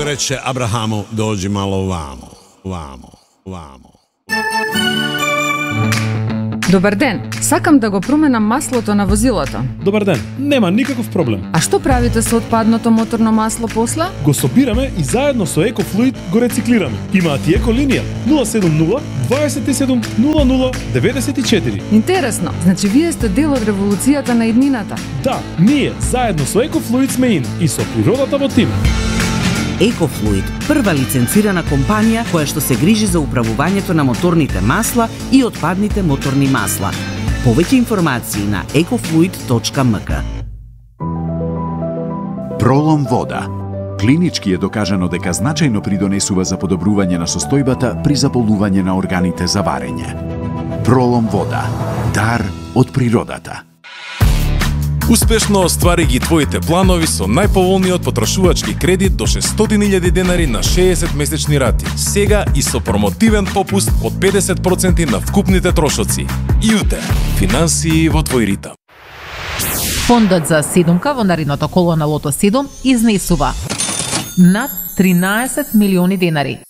reče Abrahamu, dođi malo ovamo. Добар ден, сакам да го променам маслото на возилото. Добар ден, нема никаков проблем. А што правите со отпадното моторно масло после? Го собираме и заедно со EcoFluid го рециклираме. Имаат и еколинија 070 27 00 94. Интересно, значи вие сте дел од револуцијата на иднината. Да, ние заедно со EcoFluid сме ин и со природата во тим. EcoFluid, прва лиценцирана компанија која што се грижи за управувањето на моторните масла и отпадните моторни масла. Повеќе информации на ecofluid.mk. Пролом вода. Клинички е докажано дека значајно придонесува за подобрување на состојбата при заболување на органите за варење. Пролом вода. Дар од природата. Успешно оствари ги твоите планови со најповолниот потрошувачки кредит до 600.000 денари на 60 месечни рати. Сега и со промотивен попуст од 50% на вкупните трошоци. ИУТЕ. Финансии во твој ритам. Фондот за седумка во наредното коло на Лото 7 изнесува над 13 милиони денари.